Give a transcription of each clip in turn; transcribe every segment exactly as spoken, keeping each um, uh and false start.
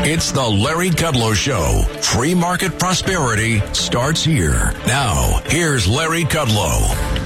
It's the Larry Kudlow Show. Free market prosperity starts here. Now, here's Larry Kudlow.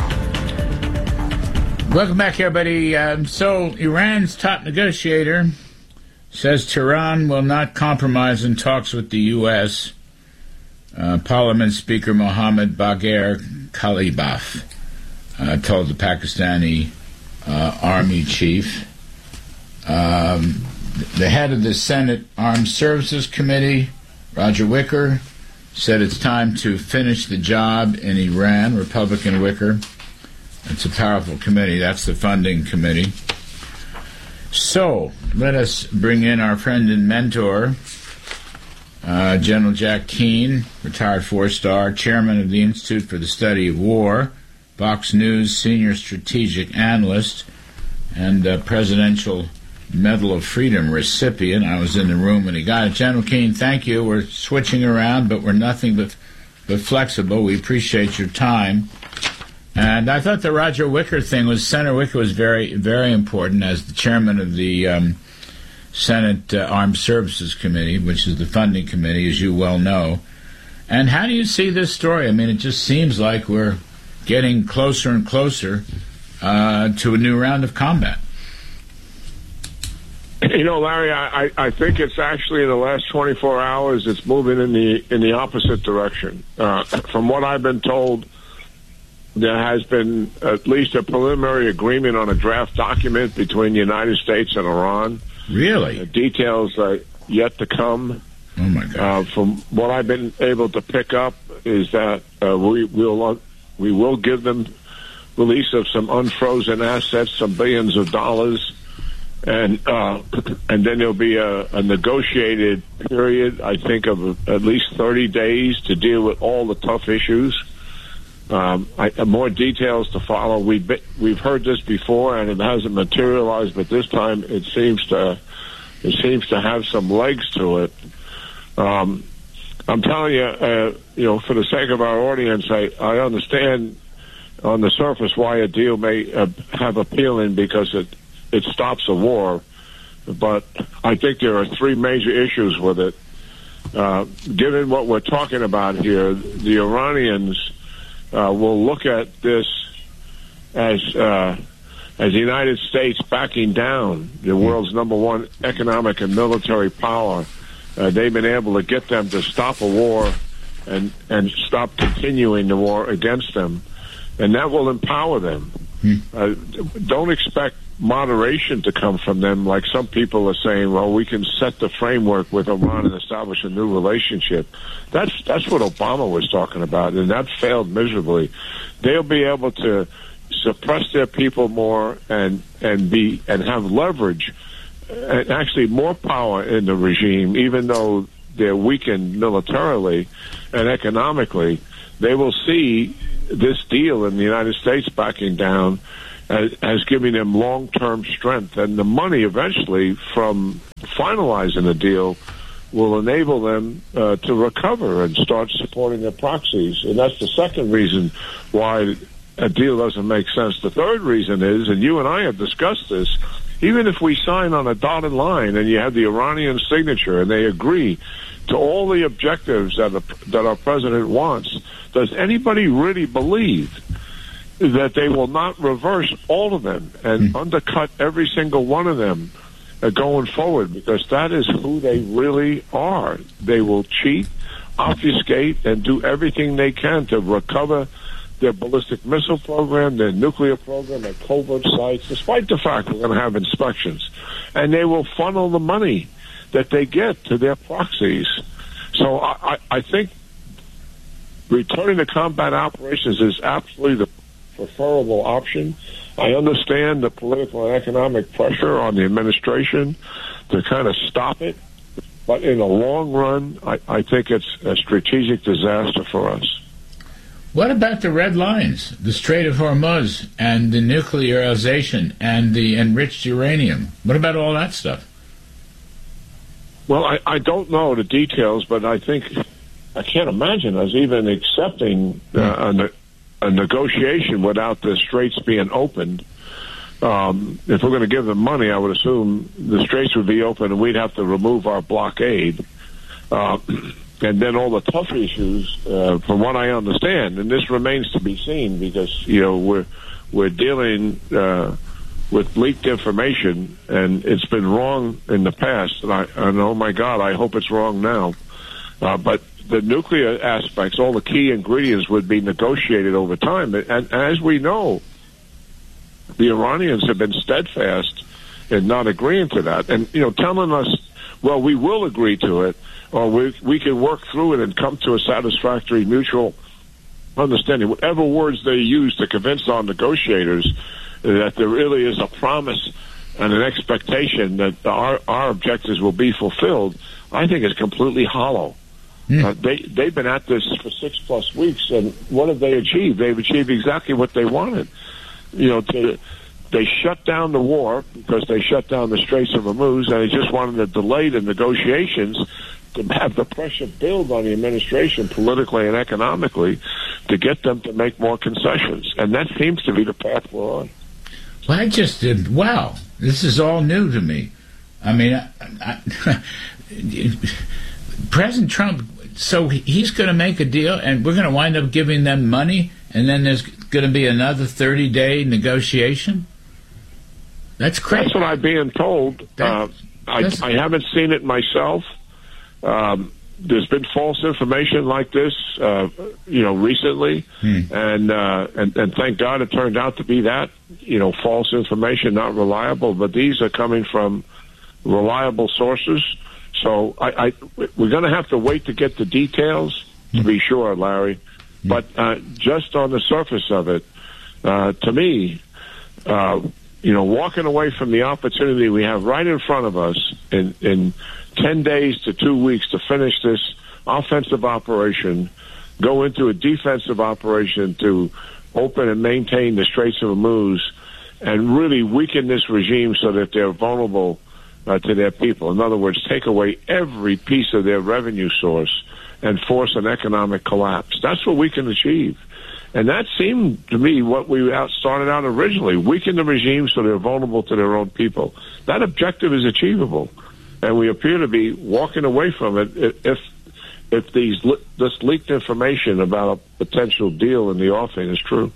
Welcome back, everybody. Um, so, Iran's top negotiator says Tehran will not compromise in talks with the U S Uh, Parliament Speaker Mohammad Bagher Khalibaf uh, told the Pakistani uh, army chief. Um, the head of the Senate Armed Services Committee, Roger Wicker, said it's time to finish the job in Iran. Republican Wicker. It's a powerful committee. That's the funding committee. So, let us bring in our friend and mentor, uh, General Jack Keane, retired four-star, chairman of the Institute for the Study of War, Fox News senior strategic analyst, and uh, Presidential Medal of Freedom recipient. I was in the room when he got it. General Keane, thank you. We're switching around, but we're nothing but, but flexible. We appreciate your time. And I thought the Roger Wicker thing was, Senator Wicker was very, very important as the chairman of the um, Senate uh, Armed Services Committee, which is the funding committee, as you well know. And how do you see this story? I mean, it just seems like we're getting closer and closer uh, to a new round of combat. You know, Larry, I, I think it's actually in the last twenty-four hours, it's moving in the in the opposite direction. Uh, from what I've been told, there has been at least a preliminary agreement on a draft document between the United States and Iran. Really? The details are yet to come. Oh, my God. Uh, from what I've been able to pick up is that uh, we will uh, we will give them release of some unfrozen assets, some billions of dollars, and uh, and then there'll be a, a negotiated period, I think, of at least thirty days to deal with all the tough issues. Um, I, more details to follow. We've been, we've heard this before, and it hasn't materialized, but this time it seems to it seems to have some legs to it. Um, I'm telling you, uh, you know, for the sake of our audience, I, I understand on the surface why a deal may uh, have appealing because it it stops a war, but I think there are three major issues with it. Uh, given what we're talking about here, the Iranians Uh, will look at this as uh, as the United States backing down, the world's number one economic and military power. Uh, they've been able to get them to stop a war and and stop continuing the war against them, and that will empower them. Uh, don't expect moderation to come from them, like some people are saying. Well, we can set the framework with Iran and establish a new relationship. That's that's what Obama was talking about, and that failed miserably. They'll be able to suppress their people more and and be and have leverage and actually more power in the regime, even though they're weakened militarily and economically. They will see this deal in the United States backing down as, as giving them long-term strength, and the money eventually from finalizing the deal will enable them uh, to recover and start supporting their proxies. And that's the second reason why a deal doesn't make sense. The third reason is, and you and I have discussed this, even if we sign on a dotted line and you have the Iranian signature and they agree to all the objectives that, the, that our president wants, does anybody really believe that they will not reverse all of them and mm. undercut every single one of them uh, going forward? Because that is who they really are. They will cheat, obfuscate, and do everything they can to recover their ballistic missile program, their nuclear program at covert sites, despite the fact we're going to have inspections. And they will funnel the money that they get to their proxies. So I, I think returning to combat operations is absolutely the preferable option. I understand the political and economic pressure on the administration to kind of stop it, but in the long run, I, I think it's a strategic disaster for us. What about the red lines, the Strait of Hormuz, and the nuclearization and the enriched uranium? What about all that stuff? Well, I, I don't know the details, but I think I can't imagine us even accepting uh, a, a negotiation without the straits being opened. um, if we're going to give them money, I would assume the straits would be open and we'd have to remove our blockade. Uh, and then all the tough issues, uh, from what I understand, and this remains to be seen because, you know, we're, we're dealing uh, with leaked information, and it's been wrong in the past. And, I, and oh, my God, I hope it's wrong now. Uh, but the nuclear aspects, all the key ingredients would be negotiated over time. And, and as we know, the Iranians have been steadfast in not agreeing to that. And, you know, telling us, well, we will agree to it, or we, we can work through it and come to a satisfactory mutual understanding. Whatever words they use to convince our negotiators that there really is a promise and an expectation that our, our objectives will be fulfilled, I think is completely hollow. Mm. Uh, they, they've been at this for six plus weeks, and what have they achieved? They've achieved exactly what they wanted. You know, to, they shut down the war because they shut down the Straits of Hormuz, and they just wanted to delay the negotiations to have the pressure build on the administration politically and economically to get them to make more concessions. And that seems to be the path we're on. Well, I just did, wow, this is all new to me. I mean, I, I, President Trump, so he's going to make a deal, and we're going to wind up giving them money, and then there's going to be another thirty-day negotiation? That's crazy. That's what I'm being told. That, uh, I, I haven't seen it myself. Um, there's been false information like this, uh, you know, recently, hmm. and, uh, and and thank God it turned out to be that, you know, false information, not reliable. But these are coming from reliable sources. So I, I we're going to have to wait to get the details to be sure, Larry. But uh, just on the surface of it, uh, to me, uh, you know, walking away from the opportunity we have right in front of us in, in ten days to two weeks to finish this offensive operation, go into a defensive operation to open and maintain the Straits of Hormuz, and really weaken this regime so that they're vulnerable uh, to their people. In other words, take away every piece of their revenue source and force an economic collapse. That's what we can achieve. And that seemed to me what we out started out originally, weaken the regime so they're vulnerable to their own people. That objective is achievable, and we appear to be walking away from it if if these this leaked information about a potential deal in the offing is true.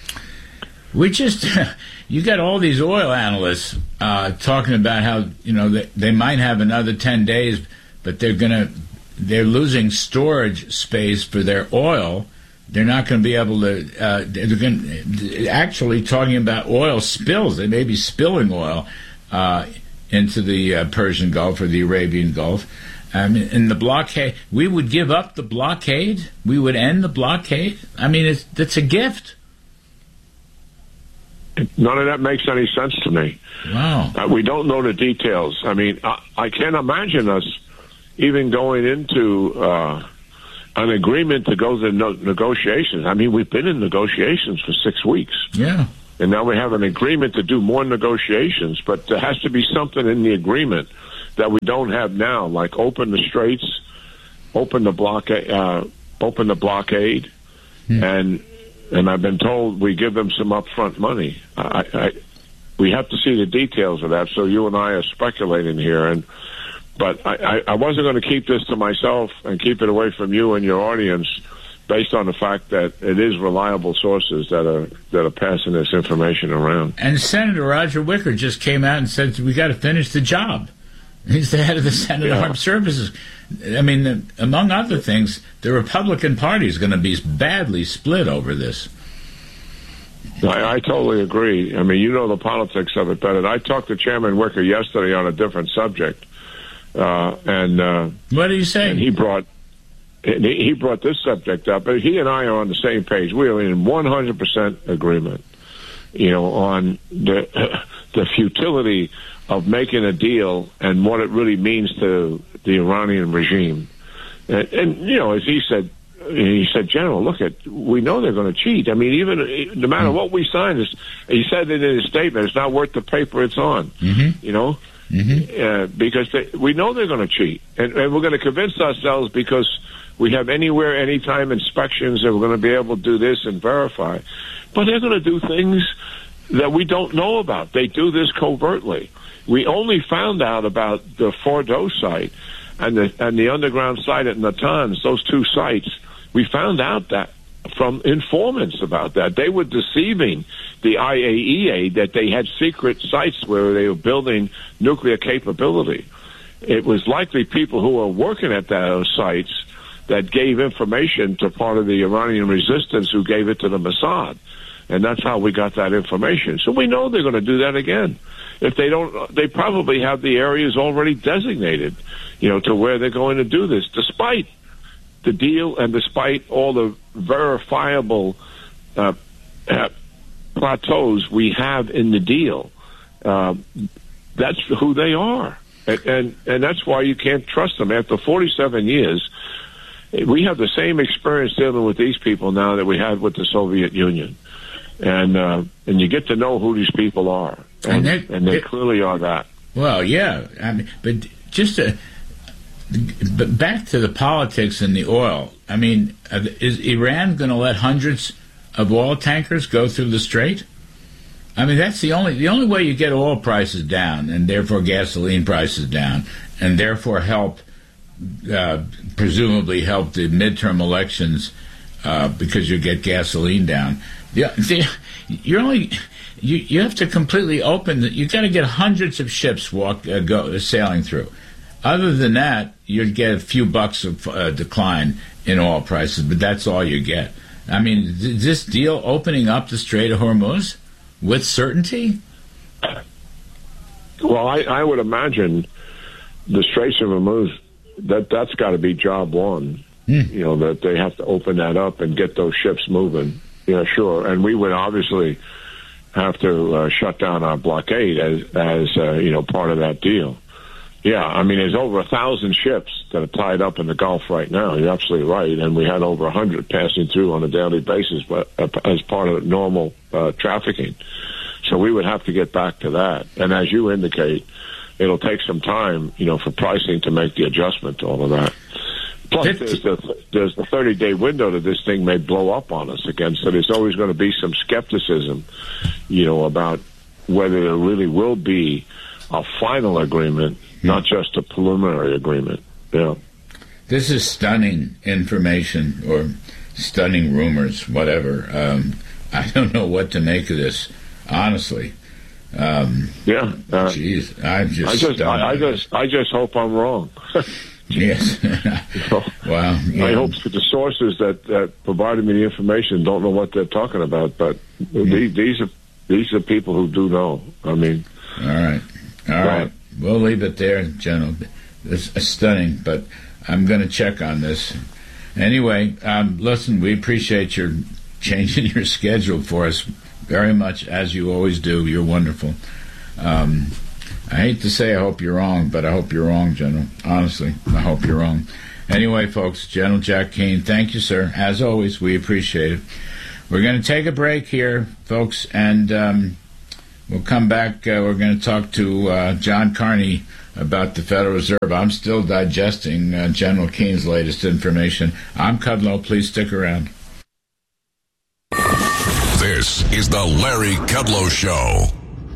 We just, you got all these oil analysts uh, talking about how, you know, they, they might have another ten days, but they're going to, they're losing storage space for their oil. They're not going to be able to, uh, they're going to, actually talking about oil spills. They may be spilling oil uh, into the uh, Persian Gulf or the Arabian Gulf. Um, in the blockade, we would give up the blockade? We would end the blockade? I mean, it's, it's a gift. None of that makes any sense to me. Wow. Uh, we don't know the details. I mean, I, I can't imagine us even going into uh, an agreement to go to no- negotiations. I mean, we've been in negotiations for six weeks. Yeah. And now we have an agreement to do more negotiations, but there has to be something in the agreement that we don't have now, like open the straits, open the blockade, uh, open the blockade, hmm. and and I've been told we give them some upfront money. I, I, we have to see the details of that. So you and I are speculating here, and but I, I, I wasn't going to keep this to myself and keep it away from you and your audience, based on the fact that it is reliable sources that are that are passing this information around. And Senator Roger Wicker just came out and said we got to finish the job. He's the head of the Senate yeah. Armed Services. I mean, the, among other things, the Republican Party is going to be badly split over this. I, I totally agree. I mean, you know the politics of it better. I talked to Chairman Wicker yesterday on a different subject, uh, and uh, what did he say? And he brought and he, he brought this subject up. But he and I are on the same page. We are in one hundred percent agreement, you know, on the the futility of making a deal and what it really means to the Iranian regime. And, and you know, as he said, he said, General, look, at we know they're going to cheat. I mean, even no matter what we sign, is he said it in his statement, it's not worth the paper it's on. Mm-hmm. You know, mm-hmm. uh, because they, we know they're going to cheat, and, and we're going to convince ourselves because we have anywhere, anytime inspections, and we're going to be able to do this and verify. But they're going to do things that we don't know about. They do this covertly. We only found out about the Fordo site and the and the underground site at Natanz, those two sites. We found out that from informants about that. They were deceiving the I A E A that they had secret sites where they were building nuclear capability. It was likely people who were working at those sites that gave information to part of the Iranian resistance who gave it to the Mossad. And that's how we got that information. So we know they're going to do that again. If they don't, they probably have the areas already designated, you know, to where they're going to do this, despite the deal and despite all the verifiable uh, uh, plateaus we have in the deal. Uh, that's who they are. And, and, and that's why you can't trust them. After forty-seven years, we have the same experience dealing with these people now that we had with the Soviet Union. And uh, and you get to know who these people are. And, and, and they clearly are that. Well, yeah. I mean, but just to, but back to the politics and the oil. I mean, is Iran going to let hundreds of oil tankers go through the Strait? I mean, that's the only the only way you get oil prices down, and therefore gasoline prices down, and therefore help, uh, presumably help the midterm elections, uh, because you get gasoline down. The, the, you're only you you have to completely open. The, you got to get hundreds of ships walk uh, go sailing through. Other than that, you'd get a few bucks of uh, decline in oil prices, but that's all you get. I mean, th- this deal opening up the Strait of Hormuz with certainty? Well, I, I would imagine the Straits of Hormuz, that, that's got to be job one. Mm. You know, that they have to open that up and get those ships moving. Yeah, sure. And we would obviously have to uh, shut down our blockade as, as uh, you know, part of that deal. Yeah, I mean, there's over a thousand ships that are tied up in the Gulf right now. You're absolutely right. And we had over a hundred passing through on a daily basis, but uh, as part of normal uh, trafficking. So we would have to get back to that. And as you indicate, it'll take some time, you know, for pricing to make the adjustment to all of that. Plus, there's the, there's the thirty-day window that this thing may blow up on us again. So there's always going to be some skepticism, you know, about whether there really will be a final agreement, not just a preliminary agreement. Yeah. This is stunning information or stunning rumors, whatever. Um, I don't know what to make of this, honestly. Um, yeah. Uh, geez, I'm just. I just, I, I just, I just hope I'm wrong. Yes. So, wow. Yeah. I hope that the sources that, that provided me the information don't know what they're talking about, but mm. these, these are these are people who do know. I mean. All right. All right. right. We'll leave it there, General. It's stunning, but I'm going to check on this. Anyway, um, listen, we appreciate your changing your schedule for us very much, as you always do. You're wonderful. Um, I hate to say I hope you're wrong, but I hope you're wrong, General. Honestly, I hope you're wrong. Anyway, folks, General Jack Keane, thank you, sir. As always, we appreciate it. We're going to take a break here, folks, and um, we'll come back. Uh, we're going to talk to uh, John Carney about the Federal Reserve. I'm still digesting uh, General Keane's latest information. I'm Kudlow. Please stick around. This is the Larry Kudlow Show.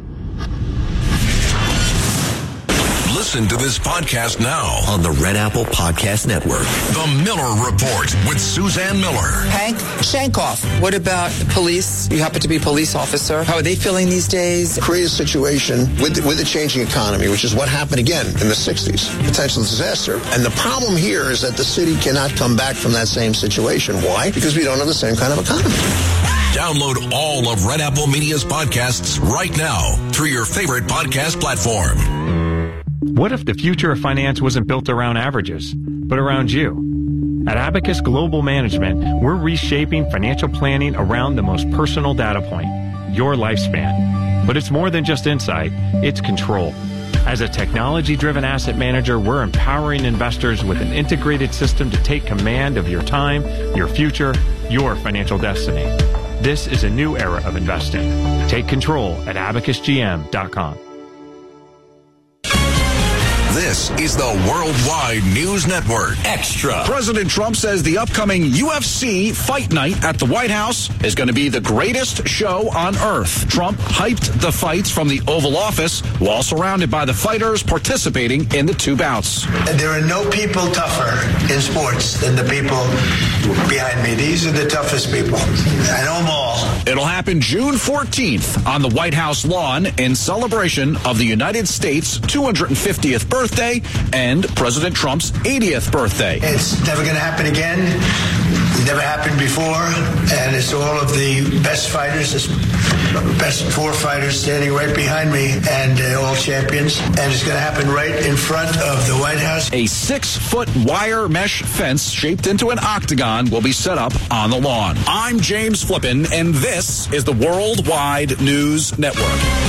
Listen to this podcast now on the Red Apple Podcast Network. The Miller Report with Suzanne Miller. Hank Shankoff, what about the police? You happen to be a police officer. How are they feeling these days? Create a situation with the, with a changing economy, which is what happened again in the sixties. Potential disaster. And the problem here is that the city cannot come back from that same situation. Why? Because we don't have the same kind of economy. Download all of Red Apple Media's podcasts right now through your favorite podcast platform. What if the future of finance wasn't built around averages, but around you? At Abacus Global Management, we're reshaping financial planning around the most personal data point, your lifespan. But it's more than just insight, it's control. As a technology-driven asset manager, we're empowering investors with an integrated system to take command of your time, your future, your financial destiny. This is a new era of investing. Take control at abacus g m dot com. This is the Worldwide News Network. Extra. President Trump says the upcoming U F C Fight Night at the White House is going to be the greatest show on earth. Trump hyped the fights from the Oval Office while surrounded by the fighters participating in the two bouts. There are no people tougher in sports than the people behind me. These are the toughest people. I know them all. It'll happen June fourteenth on the White House lawn in celebration of the United States' two hundred fiftieth birthday and President Trump's eightieth birthday. It's never going to happen again. It never happened before. And it's all of the best fighters, the best four fighters standing right behind me, and uh, all champions. And it's going to happen right in front of the White House. A six-foot wire mesh fence shaped into an octagon will be set up on the lawn. I'm James Flippin, and this is the Worldwide News Network.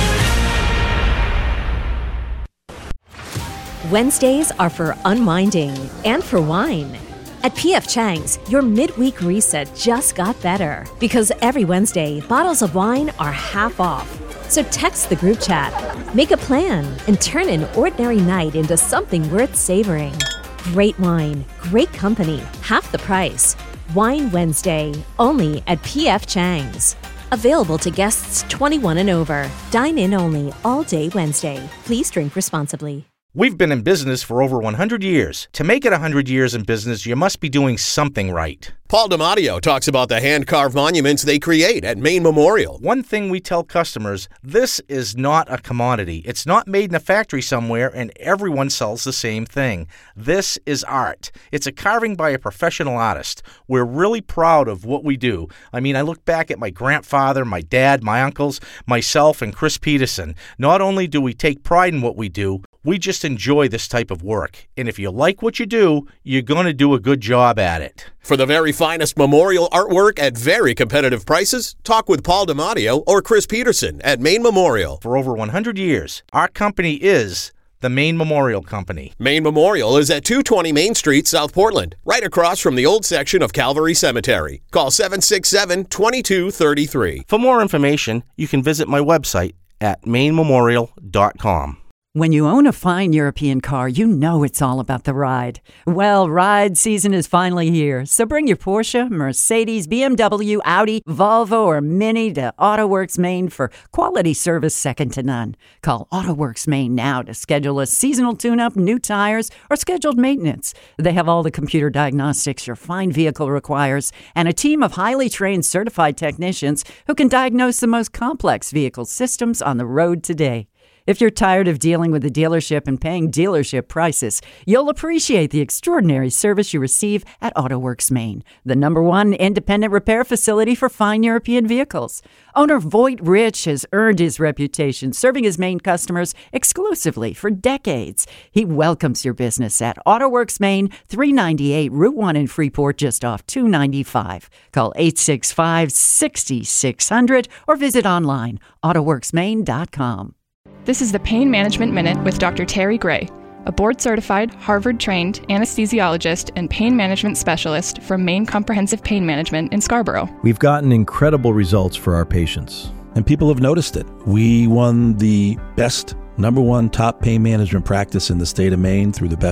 Wednesdays are for unwinding and for wine. At P F Chang's, your midweek reset just got better because every Wednesday, bottles of wine are half off. So text the group chat, make a plan, and turn an ordinary night into something worth savoring. Great wine, great company, half the price. Wine Wednesday, only at P F Chang's. Available to guests twenty-one and over. Dine in only all day Wednesday. Please drink responsibly. We've been in business for over one hundred years. To make it one hundred years in business, you must be doing something right. Paul DiMatteo talks about the hand-carved monuments they create at Maine Memorial. One thing we tell customers, this is not a commodity. It's not made in a factory somewhere and everyone sells the same thing. This is art. It's a carving by a professional artist. We're really proud of what we do. I mean, I look back at my grandfather, my dad, my uncles, myself, and Chris Peterson. Not only do we take pride in what we do, we just enjoy this type of work. And if you like what you do, you're going to do a good job at it. For the very finest memorial artwork at very competitive prices, talk with Paul DiMatteo or Chris Peterson at Maine Memorial. For over one hundred years, our company is the Maine Memorial Company. Maine Memorial is at two twenty Main Street, South Portland, right across from the old section of Calvary Cemetery. Call seven six seven, two two three three. For more information, you can visit my website at maine memorial dot com. When you own a fine European car, you know it's all about the ride. Well, ride season is finally here, so bring your Porsche, Mercedes, B M W, Audi, Volvo, or Mini to AutoWorks Maine for quality service second to none. Call AutoWorks Maine now to schedule a seasonal tune-up, new tires, or scheduled maintenance. They have all the computer diagnostics your fine vehicle requires and a team of highly trained certified technicians who can diagnose the most complex vehicle systems on the road today. If you're tired of dealing with the dealership and paying dealership prices, you'll appreciate the extraordinary service you receive at AutoWorks Maine, the number one independent repair facility for fine European vehicles. Owner Voight Rich has earned his reputation serving his Maine customers exclusively for decades. He welcomes your business at AutoWorks Maine, three ninety-eight Route one in Freeport, just off two ninety-five. Call eight six five, six six zero zero or visit online, auto works maine dot com. This is the Pain Management Minute with Doctor Terry Gray, a board-certified, Harvard-trained anesthesiologist and pain management specialist from Maine Comprehensive Pain Management in Scarborough. We've gotten incredible results for our patients, and people have noticed it. We won the best, number one top pain management practice in the state of Maine through the best